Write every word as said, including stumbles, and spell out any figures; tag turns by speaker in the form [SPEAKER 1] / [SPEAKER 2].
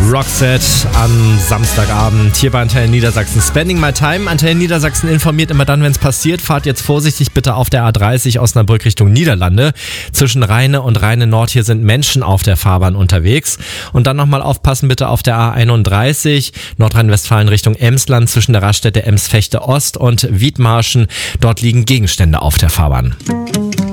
[SPEAKER 1] Roxette am Samstagabend hier bei Antenne Niedersachsen. Spending my time. Antenne Niedersachsen informiert immer dann, wenn es passiert. Fahrt jetzt vorsichtig bitte auf der A dreißig Osnabrück Richtung Niederlande. Zwischen Rheine und Rheine Nord hier sind Menschen auf der Fahrbahn unterwegs. Und dann nochmal aufpassen bitte auf der A einunddreißig Nordrhein-Westfalen Richtung Emsland zwischen der Raststätte Ems-Fechte Ost und Wiedmarschen. Dort liegen Gegenstände auf der Fahrbahn.